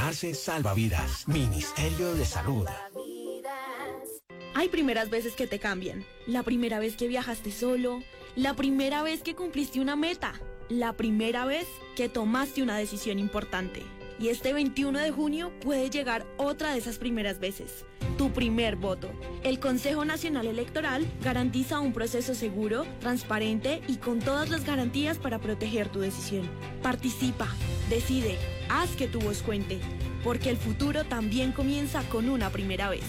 Vacunarse salva vidas. Ministerio de Salud. Hay primeras veces que te cambian. La primera vez que viajaste solo. La primera vez que cumpliste una meta. La primera vez que tomaste una decisión importante. Y este 21 de junio puede llegar otra de esas primeras veces. Tu primer voto. El Consejo Nacional Electoral garantiza un proceso seguro, transparente y con todas las garantías para proteger tu decisión. Participa, decide, haz que tu voz cuente, porque el futuro también comienza con una primera vez.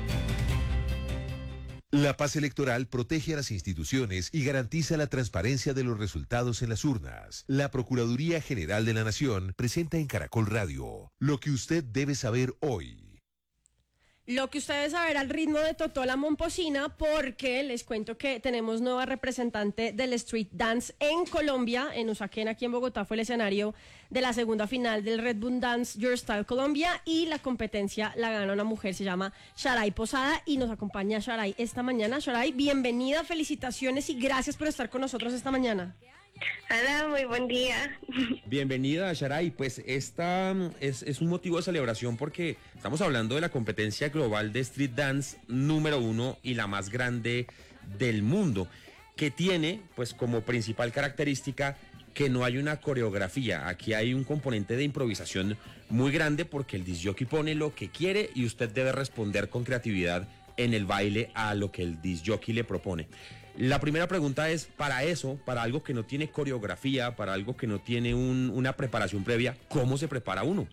La paz electoral protege a las instituciones y garantiza la transparencia de los resultados en las urnas. La Procuraduría General de la Nación presenta en Caracol Radio lo que usted debe saber hoy. Lo que ustedes saber al ritmo de Totó la Momposina, porque les cuento que tenemos nueva representante del Street Dance en Colombia. En Usaquén, aquí en Bogotá, fue el escenario de la segunda final del Red Bull Dance Your Style Colombia y la competencia la gana una mujer, se llama Sharay Posada y nos acompaña Sharay esta mañana. Sharay, bienvenida, felicitaciones y gracias por estar con nosotros esta mañana. Hola, muy buen día. Bienvenida, Sharay. Pues esta es un motivo de celebración porque estamos hablando de la competencia global de Street Dance número 1 y la más grande del mundo, que tiene pues como principal característica que no hay una coreografía. Aquí hay un componente de improvisación muy grande porque el disc jockey pone lo que quiere y usted debe responder con creatividad en el baile a lo que el disc jockey le propone. La primera pregunta es, para eso, para algo que no tiene coreografía, para algo que no tiene una preparación previa, ¿cómo se prepara uno?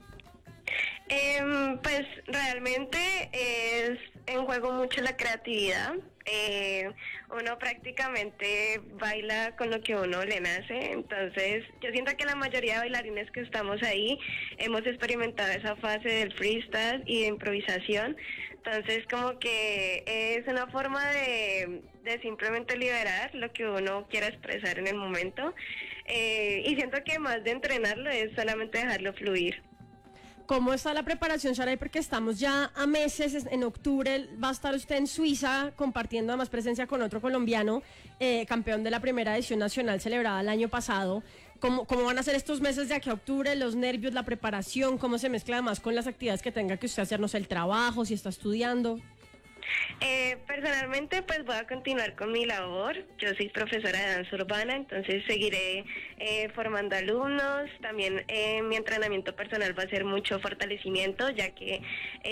Pues realmente es en juego mucho la creatividad. Uno prácticamente baila con lo que uno le nace, entonces yo siento que la mayoría de bailarines que estamos ahí hemos experimentado esa fase del freestyle y de improvisación, entonces como que es una forma de simplemente liberar lo que uno quiera expresar en el momento, y siento que más de entrenarlo es solamente dejarlo fluir. ¿Cómo está la preparación, Sharay? Porque estamos ya a meses, en octubre va a estar usted en Suiza compartiendo además presencia con otro colombiano, campeón de la primera edición nacional celebrada el año pasado. ¿Cómo van a ser estos meses de aquí a octubre? Los nervios, la preparación, ¿cómo se mezcla además con las actividades que tenga que usted hacer, no sé, el trabajo, si está estudiando? Personalmente pues voy a continuar con mi labor. Yo soy profesora de danza urbana, entonces seguiré formando alumnos. También mi entrenamiento personal va a ser mucho fortalecimiento, ya que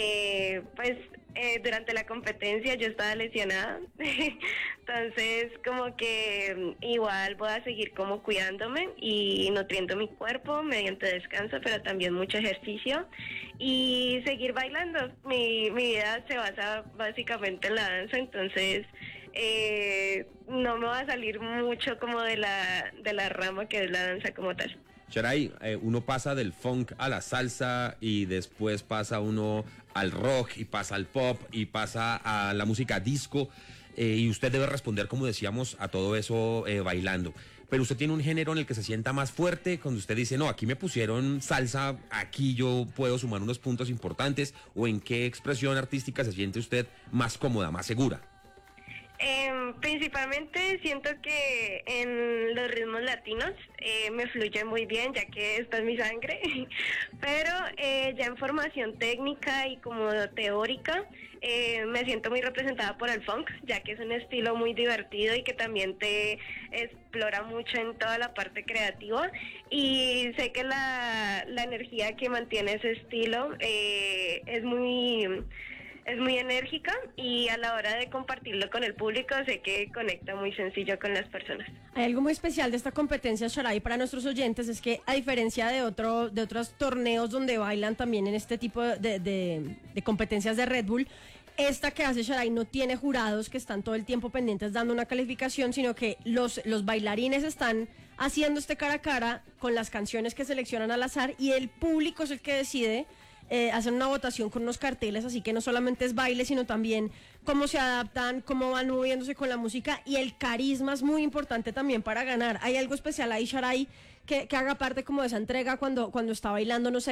durante la competencia yo estaba lesionada. Entonces como que igual voy a seguir como cuidándome y nutriendo mi cuerpo mediante descanso, pero también mucho ejercicio y seguir bailando. Mi vida se basa básicamente en la danza, entonces no me va a salir mucho como de la rama que es la danza como tal. Sharay, uno pasa del funk a la salsa y después pasa uno al rock y pasa al pop y pasa a la música disco, y usted debe responder, como decíamos, a todo eso bailando. Pero usted tiene un género en el que se sienta más fuerte, cuando usted dice, no, aquí me pusieron salsa, aquí yo puedo sumar unos puntos importantes, o en qué expresión artística se siente usted más cómoda, más segura. Principalmente siento que en los ritmos latinos me fluye muy bien, ya que esta es mi sangre, pero ya en formación técnica y como teórica me siento muy representada por el funk, ya que es un estilo muy divertido y que también te explora mucho en toda la parte creativa, y sé que la energía que mantiene ese estilo es muy enérgica, y a la hora de compartirlo con el público sé que conecta muy sencillo con las personas. Hay algo muy especial de esta competencia, Sharay, para nuestros oyentes, es que a diferencia de otros torneos donde bailan también en este tipo de competencias de Red Bull, esta que hace Sharay no tiene jurados que están todo el tiempo pendientes dando una calificación, sino que los bailarines están haciendo este cara a cara con las canciones que seleccionan al azar, y el público es el que decide hacer una votación con unos carteles, así que no solamente es baile, sino también cómo se adaptan, cómo van moviéndose con la música, y el carisma es muy importante también para ganar. ¿Hay algo especial ahí, Sharay, que haga parte como de esa entrega cuando está bailando, no sé,